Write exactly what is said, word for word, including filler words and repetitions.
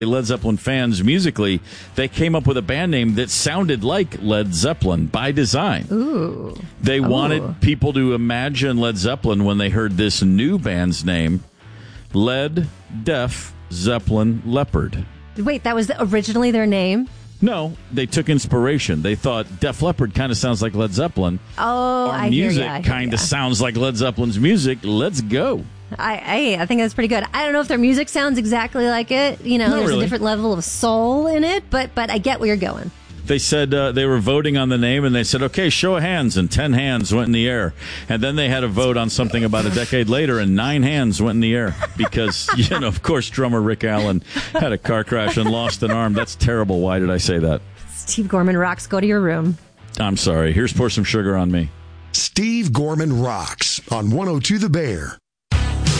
Led Zeppelin fans musically, they came up with a band name that sounded like Led Zeppelin by design. Ooh. They Ooh. wanted people to imagine Led Zeppelin when they heard this new band's name, Led Def Zeppelin Leopard. Wait, that was originally their name? No, they took inspiration. They thought Def Leppard kind of sounds like Led Zeppelin. Oh, Our I music hear ya, kind of sounds like Led Zeppelin's music. Let's go. I, I I think that's pretty good. I don't know if their music sounds exactly like it. You know, Not there's really. a different level of soul in it, but but I get where you're going. They said uh, they were voting on the name, and they said, okay, show of hands, and ten hands went in the air. And then they had a vote on something about a decade later, and nine hands went in the air because, you know, of course, drummer Rick Allen had a car crash and lost an arm. That's terrible. Why did I say that? Steve Gorman rocks. Go to your room. I'm sorry. Here's Pour Some Sugar on Me. Steve Gorman Rocks on one oh two The Bear.